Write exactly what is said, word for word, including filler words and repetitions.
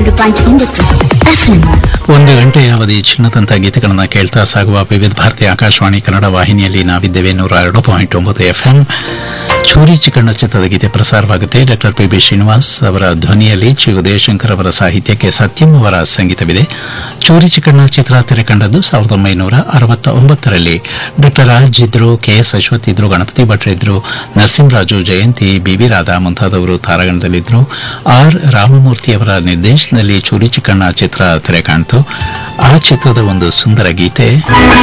ಎರಡು ಪಾಯಿಂಟ್ ಒಂಬತ್ತು ಎಫ್ಎಂ. ಒಂದು ಗಂಟೆಯ ಅವಧಿ ಚಿನ್ನದಂತ ಗೀತೆಗಳನ್ನು ಕೇಳ್ತಾ ಸಾಗುವ ವಿವಿಧ ಭಾರತಿ ಆಕಾಶವಾಣಿ ಕನ್ನಡ ವಾಹಿನಿಯಲ್ಲಿ ನಾವಿದ್ದೇವೆ. ನೂರ ಎರಡು ಪಾಯಿಂಟ್ ಒಂಬತ್ತು ಎಫ್ಎಂ. ಚೂರಿ ಚಿಕ್ಕಣ್ಣ ಚಿತ್ರದ ಗೀತೆ ಪ್ರಸಾರವಾಗುತ್ತೆ. ಡಾಕ್ಟರ್ ಪಿ ಬಿ ಶ್ರೀನಿವಾಸ್ ಅವರ ಧ್ವನಿಯಲ್ಲಿ ಚಿ ಉದಯಶಂಕರ್ ಅವರ ಸಾಹಿತ್ಯಕ್ಕೆ ಸತ್ಯಂ ಅವರ ಸಂಗೀತವಿದೆ. ಚೂರಿ ಚಿಕ್ಕಣ್ಣ ಚಿತ್ರ ತೆರೆಕಂಡದ್ದು ಸಾವಿರದ ಒಂಬೈನೂರ ಅರವತ್ತ ಒಂಬತ್ತರಲ್ಲಿ. ಡಾಕ್ಟರ್ ರಾಜ್ ಇದ್ರು, ಕೆ ಎಸ್ ಅಶ್ವಥ್ ಇದ್ರು, ಗಣಪತಿ ಭಟ್ರು ಇದ್ರು, ನರಸಿಂಹರಾಜು, ಜಯಂತಿ, ಬಿವಿ ರಾಧಾ ಮುಂತಾದವರು ತಾರಾಗಣದಲ್ಲಿದ್ದರು. ಆರ್ ರಾಮಮೂರ್ತಿ ಅವರ ನಿರ್ದೇಶನದಲ್ಲಿ ಚೂರಿ ಚಿಕ್ಕಣ್ಣ ಚಿತ್ರ ತೆರೆ ಕಾಣ್ತು. ಆ ಚಿತ್ರದ ಒಂದು ಸುಂದರ ಗೀತೆ